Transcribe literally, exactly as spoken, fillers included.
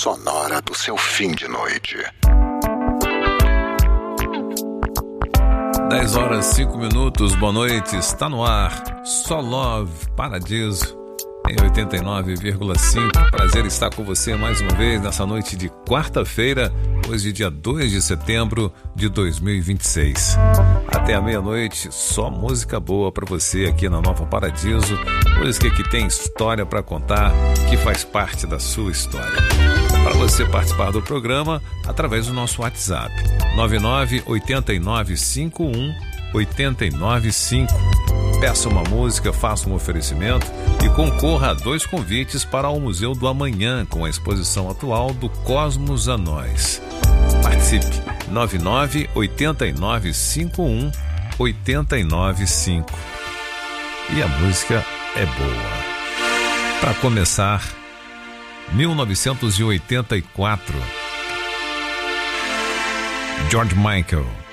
sonora do seu fim de noite. dez horas, cinco minutos, boa noite, está no ar, Só Love, Paradiso, em oitenta e nove vírgula cinco. Prazer estar com você mais uma vez nessa noite de quarta-feira, hoje dia dois de setembro de dois mil e vinte e seis. Até a meia-noite, só música boa para você aqui na Nova Paradiso, música que tem história para contar, que faz parte da sua história. Para você participar do programa através do nosso WhatsApp nove nove oito nove cinco um oito nove cinco. Peça uma música, faça um oferecimento e concorra a dois convites para o Museu do Amanhã com a exposição atual do Cosmos a Nós. Participe nove nove oito nove cinco um oito nove cinco. E a música é boa. Para começar, mil novecentos e oitenta e quatro, George Michael.